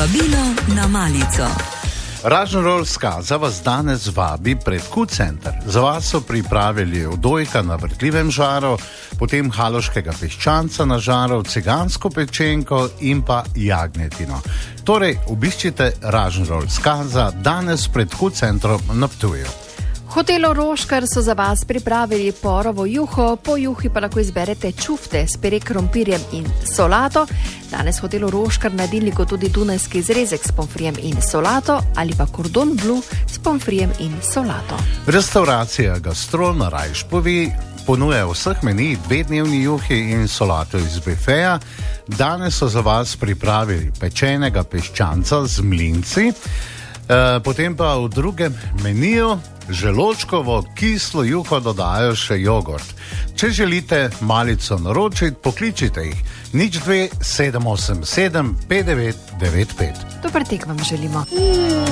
Vabilo na malico. Rožnoroljska za vas danes vabi pred Q-center. Za vas so pripravili odojka na vrtljivem žaru, potem haloškega piščanca na žaru, cigansko pečenko in pa jagnjetino. Torej, obiščite Rožnoroljska za danes pred Q-centrom na Ptuju. V hotelu Roškar so za vas pripravili porovo juho, po juhi pa lahko izberete čufte s pire krompirjem in solato. Danes v hotelu Roškar na jedilniku tudi dunajski zrezek s pomfrijem in solato ali pa cordon bleu s pomfrijem in solato. Restauracija Gastro na Rajšpovi ponuja vseh menij 2-dnevni juhi in solato iz bifeja. Danes so za vas pripravili pečenega piščanca z mlinci, potem pa v drugem meniju želočkovo kislo juho dodajo še jogurt. Če želite malico naročiti, pokličite jih 02 787 5995. Dober tek vam želimo.